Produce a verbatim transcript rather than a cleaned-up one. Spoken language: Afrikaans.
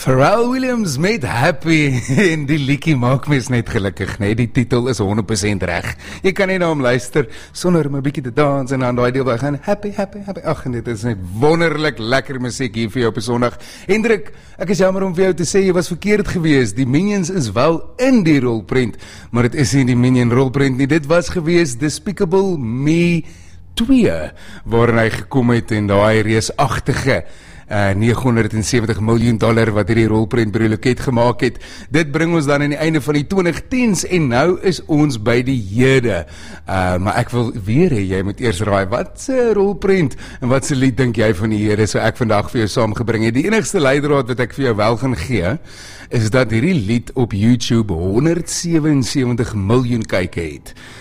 Pharrell Williams met Happy en die liedjie maak mens net gelukkig, nee, die titel is honderd persent reg. Jy kan nie na hom luister sonder om 'n bietjie te dans en dan daai deel waar gaan happy, happy, happy. Ag, en dit is net wonderlik lekker musiek hier vir jou op 'n Sondag. Hendrik, ek is jammer om vir jou te sê jy was verkeerd gewees. Die Minions is wel in die rolprent, maar dit is nie die Minion rolprent nie. Dit was gewees Despicable Me twee, waarin hy gekom het en daai reusagtige Uh, negenhonderdsewentig miljoen dollar wat hierdie rolprent by die loket gemaak het. Dit bring ons dan aan die einde van die twintig tens en nou is ons by die hede. Uh, maar ek wil weer hê, jy moet eers raai, wat se rolprent en wat se lied dink jy van die hede, so ek vandag vir jou saamgebring het. Die enigste leidraad wat ek vir jou wel gaan gee, is dat hierdie lied op YouTube honderdsewensewentig miljoen kykke het.